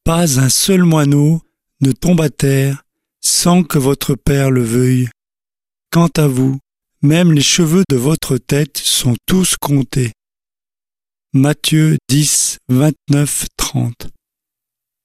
Pas un seul moineau ne tombe à terre sans que votre Père le veuille. Quant à vous, même les cheveux de votre tête sont tous comptés. Matthieu 10, 29, 30.